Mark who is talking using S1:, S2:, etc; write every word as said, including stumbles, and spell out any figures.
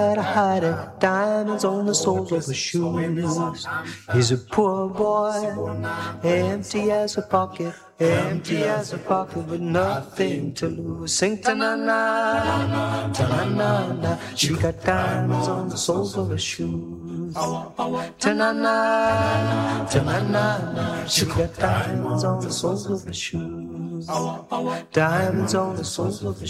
S1: hide it, diamonds on the soles of his shoes. He's a poor boy, empty as a pocket, empty as a pocket with nothing to lose. Sing ta-na-na, ta-na-na-na. She got diamonds on the soles of her shoes. Ta-na-na, ta-na-na-na. She got diamonds on the soles of her shoes. Diamonds on the soles of her